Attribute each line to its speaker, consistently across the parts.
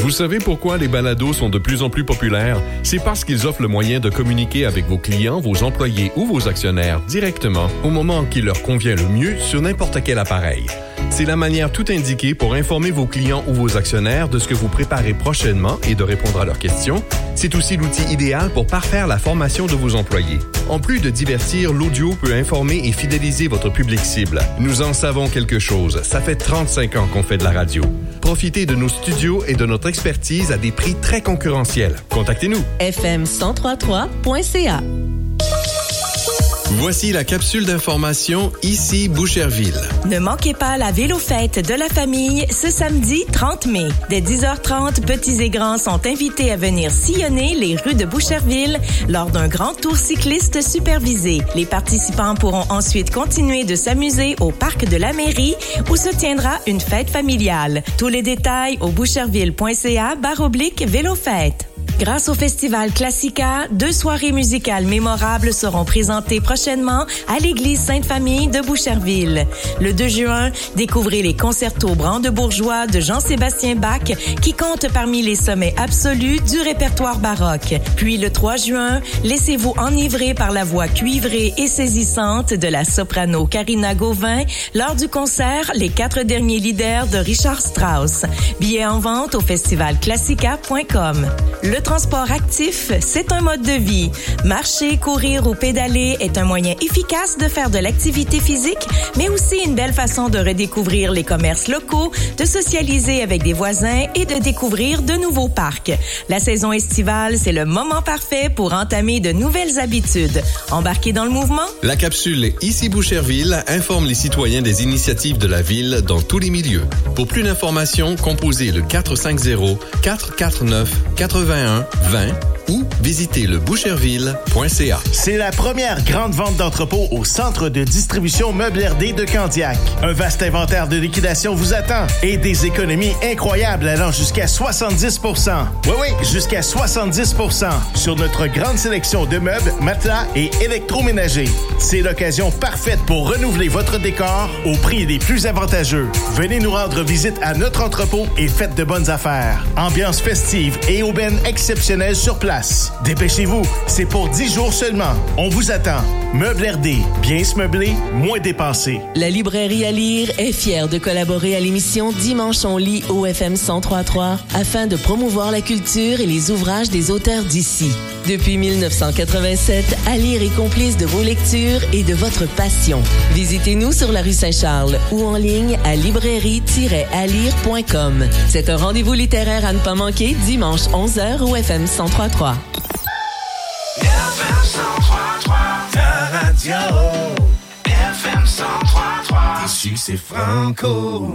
Speaker 1: Vous savez pourquoi les balados sont de plus en plus populaires? C'est parce qu'ils offrent le moyen de communiquer avec vos clients, vos employés ou vos actionnaires directement au moment qui leur convient le mieux sur n'importe quel appareil. C'est la manière tout indiquée pour informer vos clients ou vos actionnaires de ce que vous préparez prochainement et de répondre à leurs questions. C'est aussi l'outil idéal pour parfaire la formation de vos employés. En plus de divertir, l'audio peut informer et fidéliser votre public cible. Nous en savons quelque chose. Ça fait 35 ans qu'on fait de la radio. Profitez de nos studios et de notre expertise à des prix très concurrentiels. Contactez-nous.
Speaker 2: fm1033.ca.
Speaker 3: Voici la capsule d'information ici Boucherville.
Speaker 2: Ne manquez pas la vélo-fête de la famille ce samedi 30 mai. Dès 10h30, petits et grands sont invités à venir sillonner les rues de Boucherville lors d'un grand tour cycliste supervisé. Les participants pourront ensuite continuer de s'amuser au parc de la mairie où se tiendra une fête familiale. Tous les détails au boucherville.ca/vélo-fête. Grâce au Festival Classica, 2 soirées musicales mémorables seront présentées prochainement à l'église Sainte-Famille de Boucherville. Le 2 juin, découvrez les concertos brandebourgeois de Jean-Sébastien Bach qui comptent parmi les sommets absolus du répertoire baroque. Puis le 3 juin, laissez-vous enivrer par la voix cuivrée et saisissante de la soprano Karina Gauvin lors du concert Les 4 derniers leaders de Richard Strauss. Billets en vente au festivalclassica.com. Le transport actif, c'est un mode de vie. Marcher, courir ou pédaler est un moyen efficace de faire de l'activité physique, mais aussi une belle façon de redécouvrir les commerces locaux, de socialiser avec des voisins et de découvrir de nouveaux parcs. La saison estivale, c'est le moment parfait pour entamer de nouvelles habitudes. Embarquez dans le mouvement?
Speaker 3: La capsule ici Boucherville informe les citoyens des initiatives de la ville dans tous les milieux. Pour plus d'informations, composez le 450-449-81-20 ou visitez le boucherville.ca.
Speaker 4: C'est la première grande vente d'entrepôt au centre de distribution Meubles RD de Candiac. Un vaste inventaire de liquidation vous attend et des économies incroyables allant jusqu'à 70%. Oui, jusqu'à 70% sur notre grande sélection de meubles, matelas et électroménagers. C'est l'occasion parfaite pour renouveler votre décor au prix les plus avantageux. Venez nous rendre visite à notre entrepôt et faites de bonnes affaires. Ambiance festive et aubaine exceptionnelle sur place. Dépêchez-vous, c'est pour 10 jours seulement. On vous attend. Meubles RD, bien se meubler, moins dépenser.
Speaker 2: La librairie à lire est fière de collaborer à l'émission Dimanche on lit au FM 103.3 afin de promouvoir la culture et les ouvrages des auteurs d'ici. Depuis 1987, à lire est complice de vos lectures et de votre passion. Visitez-nous sur la rue Saint-Charles ou en ligne à librairie-alire.com. C'est un rendez-vous littéraire à ne pas manquer dimanche 11h au FM 103.3.
Speaker 5: FM 103.3, ta radio. FM 103.3, ici c'est Franco.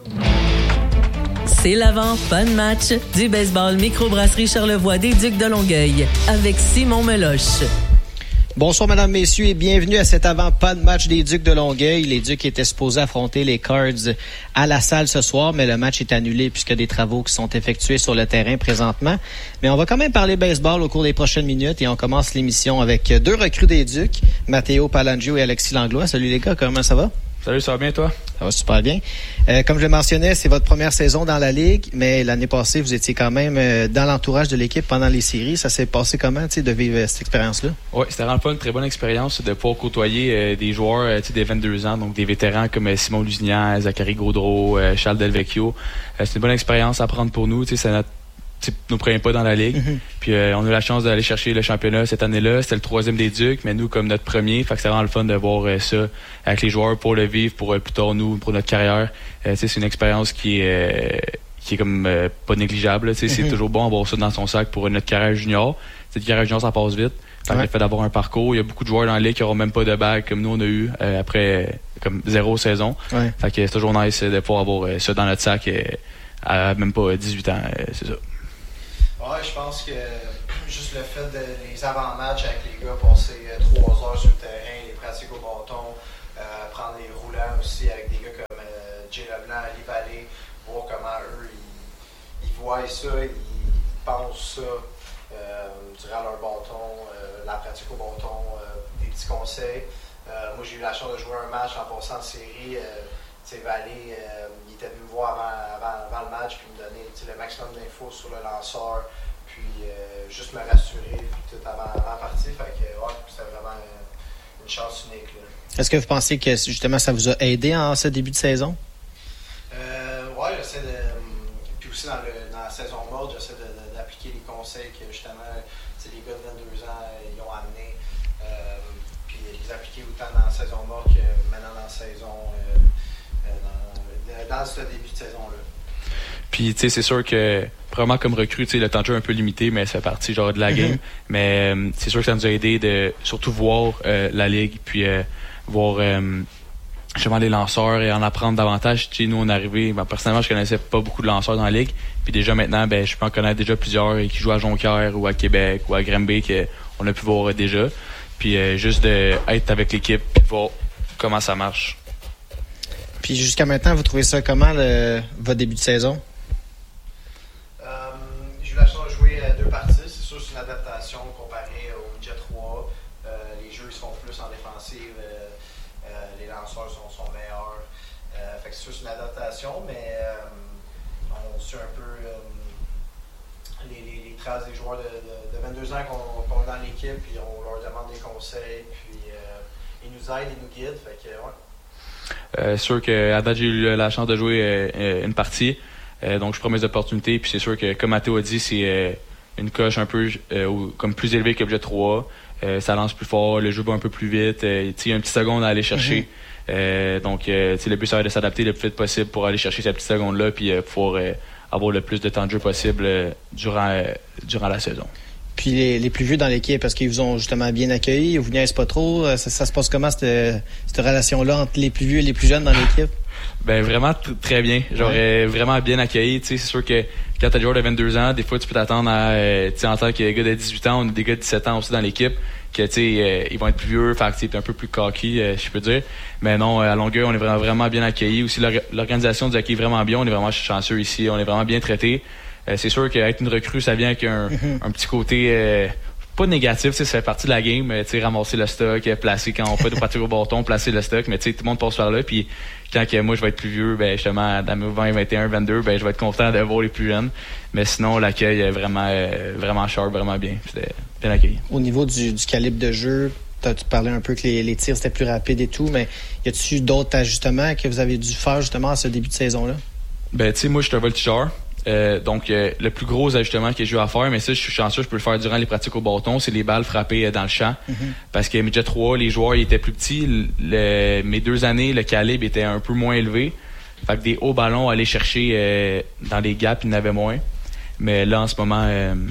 Speaker 2: C'est l'avant-fan match du baseball microbrasserie Charlevoix des Ducs de Longueuil avec Simon Meloche.
Speaker 6: Bonsoir, mesdames, messieurs, et bienvenue à cet avant-pas de match des Ducs de Longueuil. Les Ducs étaient supposés affronter les Cards à la salle ce soir, mais le match est annulé puisqu'il y a des travaux qui sont effectués sur le terrain présentement. Mais on va quand même parler baseball au cours des prochaines minutes et on commence l'émission avec 2 recrues des Ducs, Matteo Palangio et Alexis Langlois. Salut les gars, comment ça va?
Speaker 7: Salut, ça va bien toi?
Speaker 6: Ça va super bien. Comme je le mentionnais, c'est votre première saison dans la Ligue, mais l'année passée, vous étiez quand même dans l'entourage de l'équipe pendant les séries. Ça s'est passé comment, de vivre cette expérience-là?
Speaker 7: Oui, c'était vraiment pas une très bonne expérience de pouvoir côtoyer des joueurs des 22 ans, donc des vétérans comme Simon Lusignan, Zachary Gaudreau, Charles Delvecchio. C'est une bonne expérience à prendre pour nous. C'est nos premiers pas dans la Ligue. Mm-hmm. Puis on a eu la chance d'aller chercher le championnat cette année-là. C'était le 3e des Ducs, mais nous, comme notre premier, fait que c'est vraiment le fun de voir ça avec les joueurs pour le vivre, pour plus tard nous, pour notre carrière. C'est une expérience qui est comme pas négligeable. Mm-hmm. C'est toujours bon d'avoir ça dans son sac pour notre carrière junior. Cette carrière junior, ça passe vite. Fait que le fait d'avoir un parcours, il y a beaucoup de joueurs dans la Ligue qui n'auront même pas de bague comme nous on a eu après comme 0 saison. Ouais. Fait que c'est toujours nice de pouvoir avoir ça dans notre sac à même pas 18 ans, c'est ça.
Speaker 8: Ouais, je pense que juste le fait de les avant-matchs avec les gars, passer 3 heures sur le terrain, les pratiques au bâton, prendre les roulants aussi avec des gars comme Jay Leblanc, Ali Vallée, voir comment eux, ils voient ça, ils pensent ça durant leur bâton, la pratique au bâton, des petits conseils. Moi, j'ai eu la chance de jouer un match en passant en série. Vallée, il était venu me voir avant le match, puis me donner le maximum d'infos sur le lanceur, puis juste me rassurer, puis tout avant la partie. Fait que c'était vraiment une chance unique. Là.
Speaker 6: Est-ce que vous pensez que justement ça vous a aidé en ce début de saison?
Speaker 8: Oui, j'essaie de. Puis aussi dans la saison morte, j'essaie d'appliquer les conseils que justement les gars de 22 ans ils ont amenés. Puis les appliquer autant dans la saison morte que maintenant dans la saison. Dans ce début de saison-là.
Speaker 7: Puis, tu sais, c'est sûr que, probablement comme recrue, tu sais, le temps de jeu est un peu limité, mais ça fait partie genre de la game. Mais c'est sûr que ça nous a aidé de surtout voir la ligue, puis voir justement les lanceurs et en apprendre davantage. Tu sais, nous, on est arrivé, personnellement, je connaissais pas beaucoup de lanceurs dans la ligue. Puis déjà maintenant, je peux en connaître déjà plusieurs qui jouent à Jonquière ou à Québec ou à Granby qu'on a pu voir déjà. Puis juste d'être avec l'équipe puis de voir comment ça marche.
Speaker 6: Puis jusqu'à maintenant, vous trouvez ça comment, votre début de saison?
Speaker 8: J'ai eu la chance de jouer 2 parties. C'est sûr que c'est une adaptation comparée au Midget 3. Les jeux sont plus en défensive. Les lanceurs sont meilleurs. Fait que c'est sûr que c'est une adaptation, mais on suit un peu les traces des joueurs de 22 ans qu'on est dans l'équipe. Puis on leur demande des conseils. Puis ils nous aident, ils nous guident. Fait que, ouais.
Speaker 7: C'est sûr qu'à date, j'ai eu la chance de jouer une partie. Donc, je prends mes opportunités. Puis c'est sûr que, comme Mathéo a dit, c'est une coche un peu comme plus élevée que l'objet 3. Ça lance plus fort, le jeu va un peu plus vite. Il y a une petite seconde à aller chercher. Donc, le but, ça va être de s'adapter le plus vite possible pour aller chercher cette petite seconde-là puis pouvoir avoir le plus de temps de jeu possible durant la saison.
Speaker 6: Puis les plus vieux dans l'équipe, est-ce qu'ils vous ont justement bien accueilli? Ils vous niaisent pas trop? Ça se passe comment, cette relation-là entre les plus vieux et les plus jeunes dans l'équipe?
Speaker 7: Ben vraiment très bien. J'aurais vraiment bien accueilli. Tu sais, c'est sûr que quand t'as des joueurs de 22 ans, des fois tu peux t'attendre à, tu sais, en tant que gars de 18 ans, on a des gars de 17 ans aussi dans l'équipe, que tu sais, ils vont être plus vieux, fait que c'est un peu plus cocky, je peux dire. Mais non, à Longueuil, on est vraiment bien accueillis. Aussi, l'organisation nous accueille vraiment bien. On est vraiment chanceux ici. On est vraiment bien traités. C'est sûr qu'être une recrue, ça vient avec un petit côté pas négatif, ça fait partie de la game, ramasser le stock, placer quand on fait de partir au bâton, placer le stock, mais tout le monde passe par là, puis quand moi je vais être plus vieux, justement dans mes 20, 21, 22, je vais être content de voir les plus jeunes, mais sinon l'accueil est vraiment sharp, vraiment bien, c'était bien accueilli.
Speaker 6: Au niveau du calibre de jeu, tu parlais un peu que les tirs c'était plus rapide et tout, mais y a-t-il d'autres ajustements que vous avez dû faire justement à ce début de saison-là?
Speaker 7: Tu sais, moi je suis un voltigeur. Donc, le plus gros ajustement que j'ai eu à faire, mais ça, je suis chanceux, je peux le faire durant les pratiques au bâton, c'est les balles frappées dans le champ. Parce que Midget 3, les joueurs ils étaient plus petits. Mes 2 années, le calibre était un peu moins élevé. Fait que des hauts ballons à aller chercher dans les gaps, il y en avait moins. Mais là, en ce moment,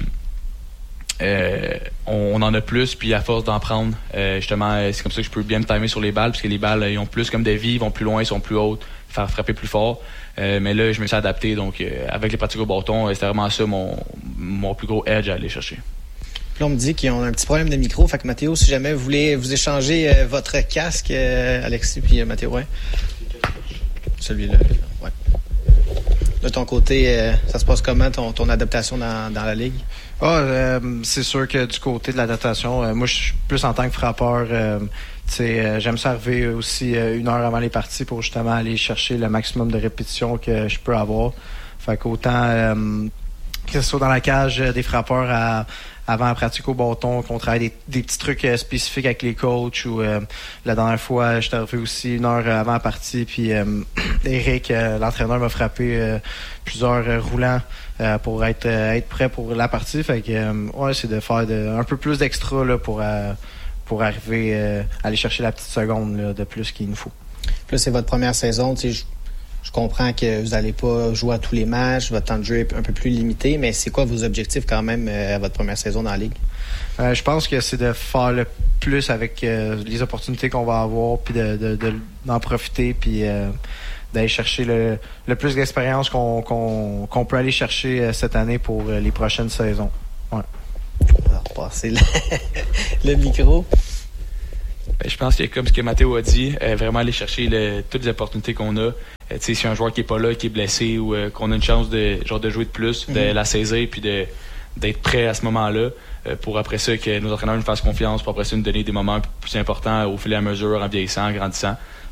Speaker 7: on en a plus, puis à force d'en prendre, justement, c'est comme ça que je peux bien me timer sur les balles, parce que les balles, ils ont plus comme de vie, ils vont plus loin, ils sont plus hautes, faire frapper plus fort. Mais là, je me suis adapté, donc avec les pratiques au bâton, c'était vraiment ça mon plus gros edge à aller chercher.
Speaker 6: Puis là, on me dit qu'ils ont un petit problème de micro, fait que Mathéo, si jamais vous voulez vous échanger votre casque, Alexis puis Mathéo, ouais. Celui-là, ouais. De ton côté, ça se passe comment ton adaptation dans la ligue?
Speaker 9: C'est sûr que du côté de l'adaptation, moi je suis plus en tant que frappeur, j'aime ça arriver aussi 1 heure avant les parties pour justement aller chercher le maximum de répétitions que je peux avoir. Fait qu'autant que ce soit dans la cage des frappeurs avant la pratique au bâton, qu'on travaille des petits trucs spécifiques avec les coachs, ou la dernière fois, je suis arrivé aussi 1 heure avant la partie, puis Eric, l'entraîneur, m'a frappé plusieurs roulants pour être prêt pour la partie. Fait que c'est de faire un peu plus d'extra là, pour arriver à aller chercher la petite seconde là, de plus qu'il nous faut.
Speaker 6: Puis là, c'est votre première saison, tu sais, je comprends que vous n'allez pas jouer à tous les matchs, votre temps de jeu est un peu plus limité, mais c'est quoi vos objectifs quand même à votre première saison dans la Ligue?
Speaker 9: Je pense que c'est de faire le plus avec les opportunités qu'on va avoir, puis d'en profiter, puis d'aller chercher le plus d'expérience qu'on peut aller chercher cette année pour les prochaines saisons. Ouais.
Speaker 6: On va repasser le micro.
Speaker 7: Je pense que comme ce que Mathéo a dit, vraiment aller chercher toutes les opportunités qu'on a. Si un joueur qui est pas là, qui est blessé, ou qu'on a une chance de jouer de plus, de la saisir, puis d'être prêt à ce moment-là, pour après ça que nos entraîneurs nous fassent confiance, pour après ça nous donner des moments plus importants au fil et à mesure, en vieillissant, en grandissant.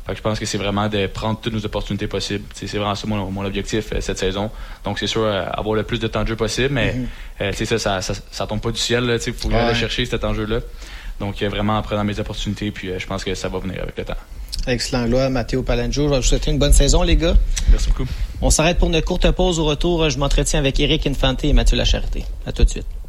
Speaker 7: Fait que je pense que c'est vraiment de prendre toutes nos opportunités possibles. T'sais, c'est vraiment ça mon objectif cette saison. Donc c'est sûr avoir le plus de temps de jeu possible, mais ça tombe pas du ciel. Il faut aller chercher cet enjeu-là. Donc vraiment en prenant mes opportunités, puis je pense que ça va venir avec le temps.
Speaker 6: Excellent. Là, Matteo Palangio, je vais vous souhaiter une bonne saison, les gars.
Speaker 7: Merci beaucoup.
Speaker 6: On s'arrête pour une courte pause. Au retour, je m'entretiens avec Éric Infante et Mathieu Lacharité. À tout de suite.